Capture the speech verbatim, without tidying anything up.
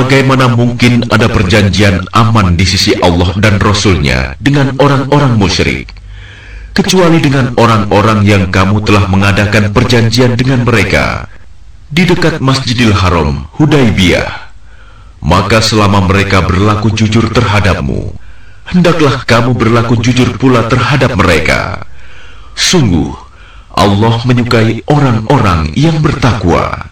Bagaimana mungkin ada perjanjian aman di sisi Allah dan Rasul-Nya dengan orang-orang musyrik, kecuali dengan orang-orang yang kamu telah mengadakan perjanjian dengan mereka di dekat Masjidil Haram, Hudaybiyah. Maka selama mereka berlaku jujur terhadapmu, hendaklah kamu berlaku jujur pula terhadap mereka. Sungguh, Allah menyukai orang-orang yang bertakwa.